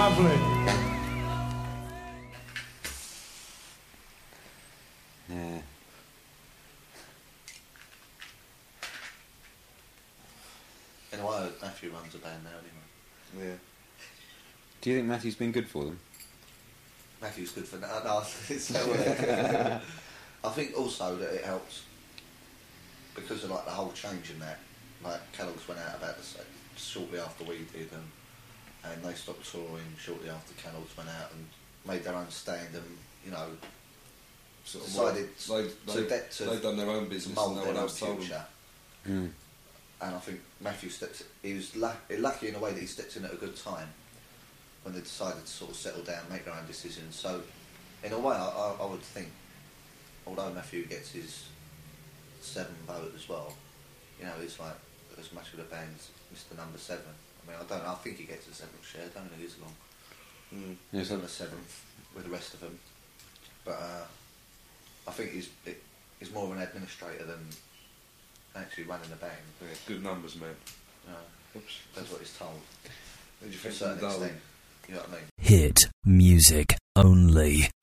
Lovely. Yeah. Anyway, Matthew runs a band now anyway. Yeah. Do you think Matthew's been good for them? Matthew's good for now. No, I think also that it helps because of like the whole change in that. Like Kellogg's went out about the shortly after we did, and they stopped touring shortly after Kellogg's went out and made their own stand, and you know, Sort of decided they've done their own business and mould no their one own else told them. future. Mm. And I think Matthew he was lucky in a way that he stepped in at a good time when they decided to sort of settle down, make their own decisions. So, in a way, I would think, although Matthew gets his 7 vote as well, you know, he's like as much of the band as Mr. Number 7. I mean, I think he gets a 7th share, don't he, as long. He's on the 7th with the rest of them. But I think he's more of an administrator than actually running the band. Yeah, good numbers, man. Oops. That's what he's told. What did you To a think of certain the extent. You know what I mean? Hit music only.